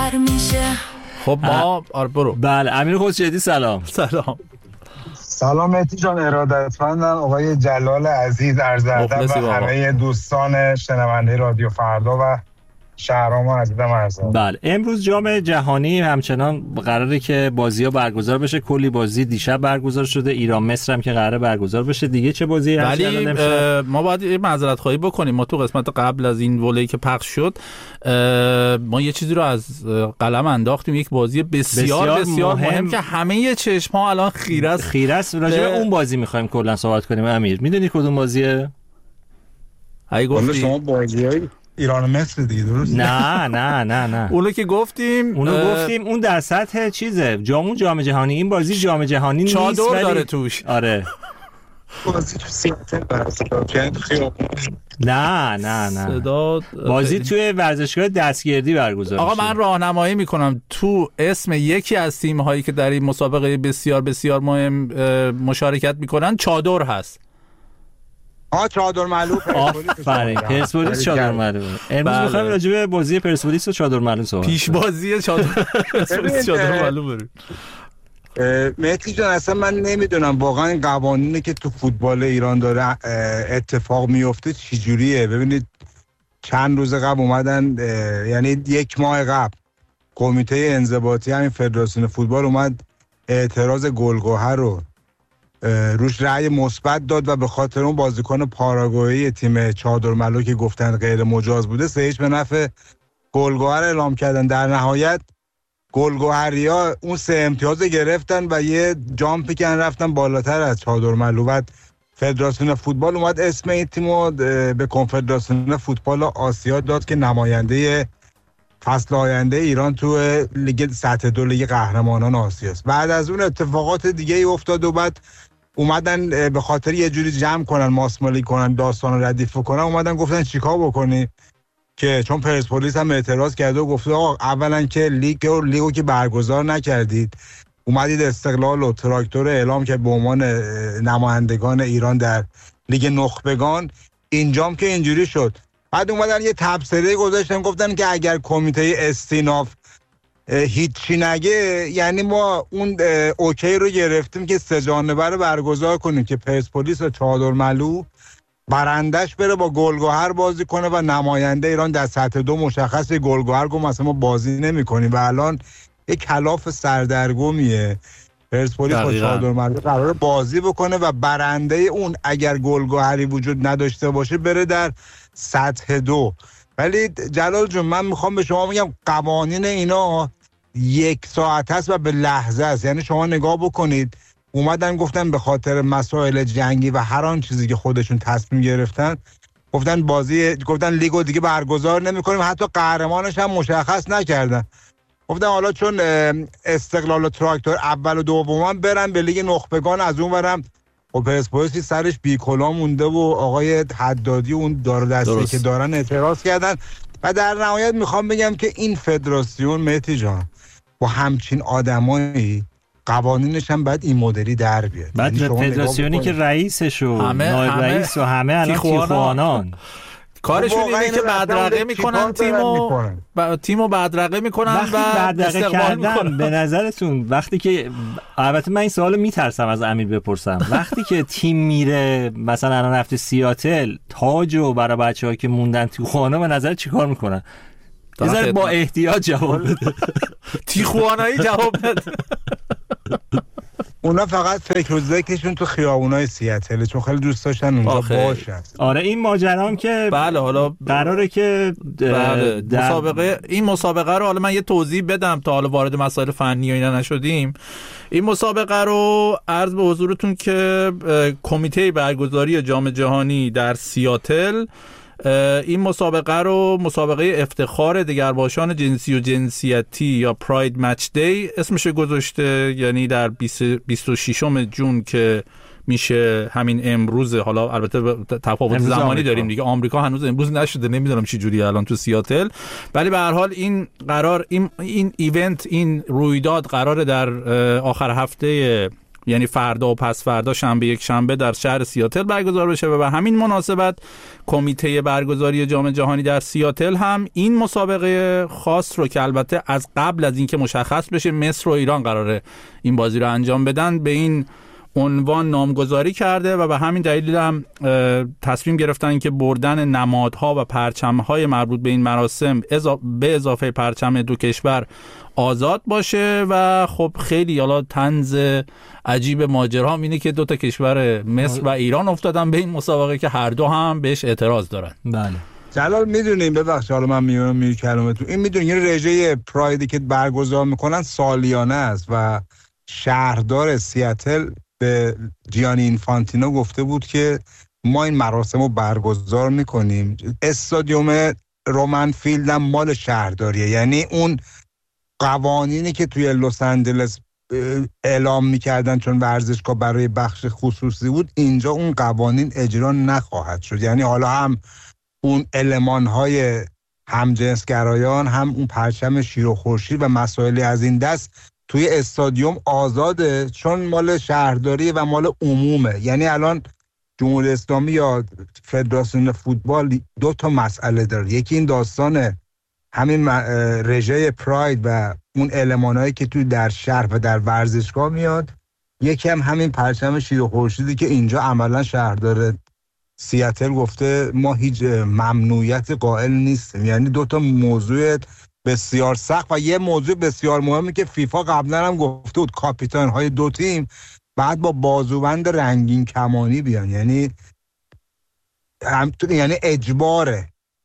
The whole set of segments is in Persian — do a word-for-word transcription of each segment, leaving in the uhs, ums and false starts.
بهتر میشه. خب ما آره برو. بله امیر خسروی سلام. سلام. سلام مهدی جان، ارادتمندم. آقای جلال عزیز عرض ادب و همه دوستان شنونده رادیو فردا و شهرام عزیزم عرض ادب. بله امروز جام جهانی همچنان قراره که بازی‌ها برگزار بشه. کلی بازی دیشب برگزار شده، ایران مصر هم که قراره برگزار بشه. دیگه چه بازی هست؟ ولی ما باید یه معذرت خواهی بکنیم. ما تو قسمت قبل از این ولی که پخش شد ما یه چیزی رو از قلم انداختیم، یک بازی بسیار بسیار, بسیار مهم. مهم که همه چشم‌ها الان خیره است. خیره است راجع به اون بازی می‌خوایم کلا صحبت کنیم. امیر میدونی کدوم بازیه؟ ای گفتی شما بازیای ایران مصر دیگه درست؟ نه نه نه نه اونو که گفتیم اونو اه... گفتیم اون در سطح چیزه جامون جام جهانی. این بازی جام جهانی نیست ولی چادر داره ولی... توش. آره بازی تو سیاتل برگزار خیابون. نه نه نه صدا بازی توی ورزشگاه دستگردی برگزار آقا میشه. من راهنمایی میکنم تو اسم یکی از تیم هایی که در این مسابقه بسیار بسیار مهم مشارکت میکنن چادر هست. آ چادر معلوم آفرین پرسپولیس چادر معلوم. امروز می‌خوایم راجع به بازی پرسپولیس و چادر معلوم صحبت کنیم. پیش بازی چادر پرسپولیس چادر معلوم بریم. مهدی جان اصلا من نمیدونم واقعا این قوانینی که تو فوتبال ایران داره اتفاق میفته چجوریه. ببینید چند روز قبل اومدن، یعنی یک ماه قبل کمیته انضباطی همین فدراسیون فوتبال اومد اعتراض گلگهر رو روش رأی مثبت داد و به خاطر اون بازیکن پاراگوئی تیم چادر ملو که گفتن غیر مجاز بوده سه هیچ به نفع گلگهر اعلام کردن. در نهایت گلگهریا اون سه امتیاز گرفتن و یه جامپی که رفتن بالاتر از چادر ملو. و فدراسیون فوتبال اومد اسم این تیمو به کنفدراسیون فوتبال آسیا داد که نماینده فصل آینده ایران تو لیگ سطح دو لیگ قهرمانان آسیاست. بعد از اون اتفاقات دیگه ای افتاد و بعد اومدن به خاطر یه جوری جمع کنن ماسمالی کنن داستان رو ردیف کنن، اومدن گفتن چیکار بکنی که چون پرسپولیس هم اعتراض کرده و گفته آقا اولا که لیگ و لیگو که برگزار نکردید، اومدید استقلال و تراکتور اعلام که به عنوان نمایندگان ایران در لیگ نخبگان، اینجام که اینجوری شد. بعد اومدن یه تبصره گذاشتن گفتن که اگر کمیته استیناف هیچی نگه یعنی ما اون اوکی رو گرفتیم که سه جانبه رو برگزار کنیم که پرسپولیس و چادر ملو برندش بره با گلگهر بازی کنه و نماینده ایران در سطح دو مشخصه. گلگهر گفت مثلا ما بازی نمی کنیم و الان یک کلاف سردرگمیه. پرسپولیس با چادر ملو قرار بازی بکنه و برنده اون اگر گلگهری وجود نداشته باشه بره در سطح دو. ولی جلال جون من میخوام به شما میگم قوانین اینا یک ساعت هست و به لحظه است. یعنی شما نگاه بکنید اومدن گفتن به خاطر مسائل جنگی و هر آن چیزی که خودشون تصمیم گرفتن گفتن بازی گفتن لیگو دیگه برگزار نمی‌کنیم، حتی قهرمانش هم مشخص نکردن. گفتن حالا چون استقلال و تراکتور اول و دومن برن به لیگ نخبگان، از اون برم و پرسپولیس سرش بیکلا مونده و آقای حدادی اون دار دستی که دارن اعتراض کردن. و در نهایت میخوام بگم که این فدراسیون مهدی جان با همچین آدمایی قوانینش هم باید این مدلی در بیاد. بعد فدراسیونی که رئیسش و نایب رئیس و همه الان تیخوانان کارشون اینه که بدرقه میکنن تیمو ب... تیمو بدرقه میکنن و بدرقه کردن. به نظرتون وقتی که البته من این سوالو میترسم از امیر بپرسم، وقتی که تیم میره مثلا الان رفته سیاتل تاجو برای بچه‌ها که موندن تو خانه، به نظر چیکار میکنن؟ بذار با احتیاط جواب بده. تیخوانایی جواب بده. اونا فقط فکر و ذکرشون تو خیابونای سیاتل چون خیلی دوست داشتن اونجا باشن. آره این ماجرا هم که بله حالا قراره که بله مسابقه این مسابقه رو حالا من یه توضیح بدم تا حالا وارد مسائل فنی و اینا نشدیم. این مسابقه رو عرض به حضورتون که کمیته برگزاری جام جهانی در سیاتل این مسابقه رو مسابقه افتخار دگرباشان جنسی و جنسیتی یا پراید مچ دی اسمش گذاشته. یعنی در بیست و ششم ژوئن که میشه همین امروز، حالا البته تفاوت زمانی آمریکا. داریم دیگه، آمریکا هنوز امروز نشده، نمیدونم چه جوری الان تو سیاتل، ولی به هر حال این قرار این این ایونت این رویداد قراره در آخر هفته یعنی فردا و پس فردا شنبه یک شنبه در شهر سیاتل برگزار بشه و به همین مناسبت کمیته برگزاری جام جهانی در سیاتل هم این مسابقه خاص رو که البته از قبل از اینکه مشخص بشه مصر و ایران قراره این بازی رو انجام بدن به این عنوان نامگذاری کرده و به همین دلیل هم تصمیم گرفتن که بردن نمادها و پرچم‌های مربوط به این مراسم به اضافه پرچم دو کشور آزاد باشه و خب خیلی حالا طنز عجیب ماجرا اینه که دو تا کشور مصر و ایران افتادن به این مسابقه که هر دو هم بهش اعتراض دارن. بله جلال میدونیم، ببخشید حالا من میونم می کلمتون، این میدونین این رژه پرایدی که برگزار میکنن سالیانه است و شهردار سیاتل به جیانی اینفانتینو گفته بود که ما این مراسم رو برگزار میکنیم. استادیوم رومن فیلد هم مال شهرداریه، یعنی اون قوانینی که توی لس آنجلس اعلام میکردن چون ورزشگاه برای بخش خصوصی بود اینجا اون قوانین اجرا نخواهد شد. یعنی حالا هم اون المانهای همجنسگرایان هم اون پرچم شیر و خورشید و مسائلی از این دست توی استادیوم آزاده چون مال شهرداری و مال عمومه. یعنی الان جمهوری اسلامی یا فدراسیون فوتبال دو تا مسئله داره، یکی این داستان همین رژه پراید و اون المانایی که توی در شهر و در ورزشگاه میاد، یکی هم همین پرچم شیر و خورشیدی که اینجا عملا شهردار سیاتل گفته ما هیچ ممنوعیت قائل نیستیم. یعنی دو تا موضوع بسیار سخت و یه موضوع بسیار مهمی که فیفا قبلا هم گفته بود کاپیتان های دو تیم بعد با بازوبند رنگین کمانی بیان، یعنی هم یعنی اجباره.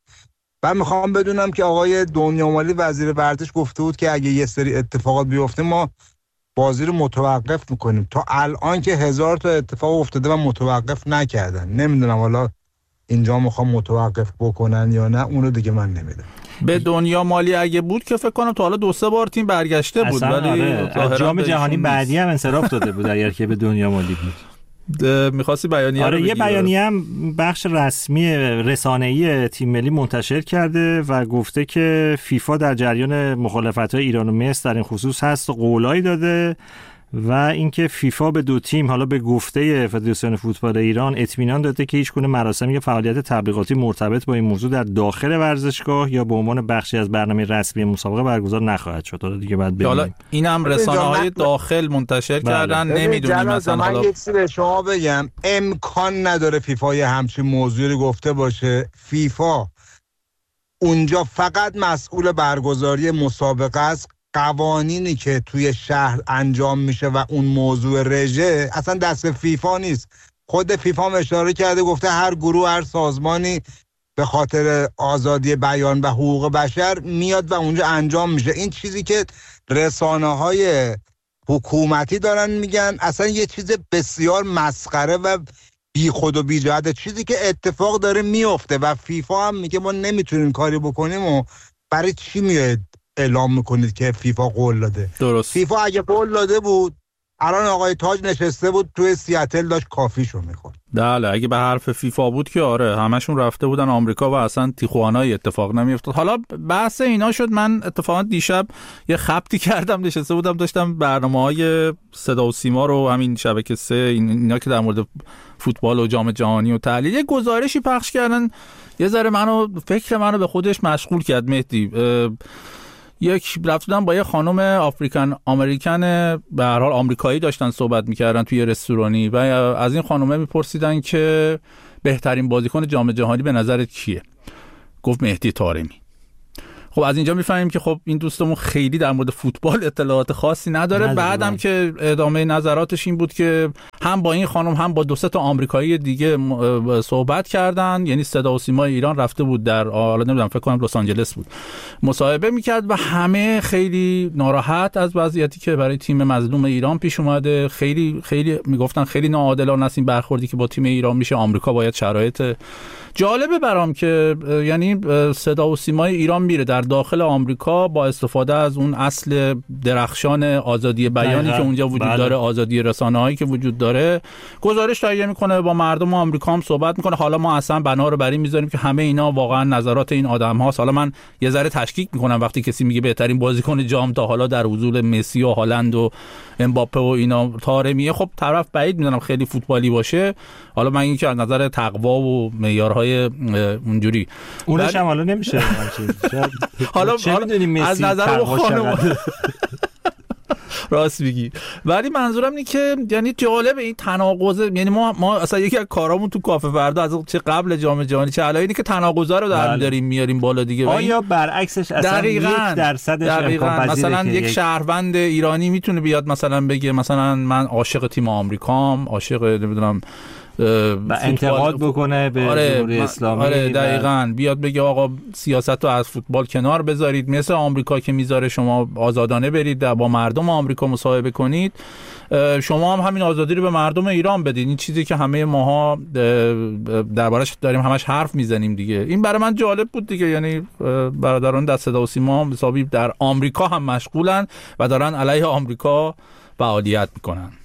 من میخوام بدونم که آقای دنیامالی وزیر ورزش گفته بود که اگه یه سری اتفاقات بیفته ما بازی رو متوقف میکنیم. تا الان که هزار تا اتفاق افتاده و متوقف نکردن. نمیدونم حالا اینجا میخوام متوقف بکنن یا نه، اونو دیگه من نمیدونم. به دنیا مالی اگه بود که فکر کنم تا حالا دو سه بار تیم برگشته بود، ولی آره. جام جهانی بعدی هم انصراف داده بود اگر که به دنیا مالی بود. می‌خواستی بیانیه آره یه بیانیه هم بخش رسمی رسانه‌ای تیم ملی منتشر کرده و گفته که فیفا در جریان مخالفت‌های ایران و مصر در این خصوص هست و قولایی داده و اینکه فیفا به دو تیم حالا به گفته فدراسیون فوتبال ایران اطمینان داده که هیچ گونه مراسم یا فعالیت تبلیغاتی مرتبط با این موضوع در داخل ورزشگاه یا به عنوان بخشی از برنامه رسمی مسابقه برگزار نخواهد شد. حالا دیگه بعد ببینیم. حالا اینم رسانه‌های داخل منتشر بله. کردن، نمیدونیم مثلا حالا من یه چیزی به شما بگم، امکان نداره فیفا یه همچین موضوعی گفته باشه. فیفا اونجا فقط مسئول برگزاری مسابقه است. قوانینی که توی شهر انجام میشه و اون موضوع رژه اصلا دست فیفا نیست. خود فیفا هم اشاره کرده، گفته هر گروه هر سازمانی به خاطر آزادی بیان و حقوق بشر میاد و اونجا انجام میشه. این چیزی که رسانه‌های حکومتی دارن میگن اصلا یه چیز بسیار مسخره و بی خود و بی جهت، چیزی که اتفاق داره میفته و فیفا هم میگه ما نمیتونیم کاری بکنیم و برای چی میاد اعلام میکنید که فیفا قول داده؟ درست. فیفا اگه قول داده بود الان آقای تاج نشسته بود توی سیاتل داشت کافیشو میخورد. بله اگه به حرف فیفا بود که آره همشون رفته بودن آمریکا و اصلا تیخوانای اتفاق نمیافتاد. حالا بحث اینا شد. من اتفاقا دیشب یه خبطی کردم، نشسته بودم داشتم برنامه‌های صدا و سیما رو همین شبکه سه اینا که در مورد فوتبال و جام جهانی و تحلیل یه گزارشی پخش کردن، یه ذره منو فکر منو به خودش مشغول کرد. مهدی یک رفتم با یه خانم آفریکن امریکن به هر حال آمریکایی داشتن صحبت میکردن توی رستورانی و از این خانومه میپرسیدن که بهترین بازیکن جام جهانی به نظرت کیه؟ گفت مهدی طارمی. خب از اینجا میفهمیم که خب این دوستمون خیلی در مورد فوتبال اطلاعات خاصی نداره. بعدم که ادامه نظراتش این بود که هم با این خانم هم با دو سه تا آمریکایی دیگه صحبت کردن، یعنی صدا و سیما ایران رفته بود در حالا نمیدونم فکر کنم لس آنجلس بود مصاحبه میکرد و همه خیلی ناراحت از وضعیتی که برای تیم مظلوم ایران پیش اومده. خیلی خیلی میگفتن خیلی ناعادلانه است این برخوردی که با تیم ایران میشه. آمریکا باید شرایط جالبه برام که یعنی صدا و سیمای ایران میره در داخل آمریکا با استفاده از اون اصل درخشان آزادی بیانی که اونجا وجود بله. داره، آزادی رسانه‌ای که وجود داره، گزارش تهیه میکنه، با مردم آمریکا هم صحبت میکنه. حالا ما اصلا بنا رو بر این میذاریم که همه اینا واقعا نظرات این آدم هاست. حالا من یه ذره تشکیک میکنم وقتی کسی میگه بهترین بازیکن جام تا حالا در حضور مسی و هالند و امباپه و اینا طارمیه، خب طرف بعید میدونم خیلی فوتبالی باشه. حالا من اینکه از نظر تقوا و معیارهای اونجوری اونش هم حالا نمیشه حالا چه میدونیم از نظر خانواده راست میگی. ولی منظورم اینه که یعنی جالب این تناقض، یعنی ما ما اصلا یکی از کارامون تو کافه فردا از چه قبل جام جهانی چه الان اینه که تناقضا رو در داریم میاریم بالا دیگه. آیا برعکسش اصلا یک درصدش امکان پذیره؟ مثلا یک شهروند ایرانی میتونه بیاد مثلا بگه مثلا من عاشق تیم آمریکام، عاشق نمیدونم و انتقاد بکنه به جمهوری اسلامی، آره دقیقاً بیاد بگه آقا سیاست رو از فوتبال کنار بذارید، مثل آمریکا که میذاره شما آزادانه برید با مردم آمریکا مصاحبه کنید، شما هم همین آزادی رو به مردم ایران بدید. این چیزی که همه ماها دربارش داریم همش حرف میزنیم دیگه. این برای من جالب بود دیگه، یعنی برادران دست صدا و سیما حسابی در آمریکا هم مشغولن و دارن علیه آمریکا فعالیت میکنن.